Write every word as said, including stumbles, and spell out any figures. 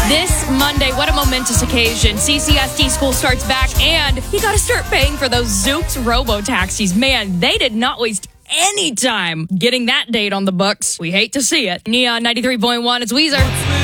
This Monday, what a momentous occasion. C C S D school starts back, and you got to start paying for those Zoox robo-taxis. Man, they did not waste any time getting that date on the books. We hate to see it. Neon ninety-three point one, it's Weezer.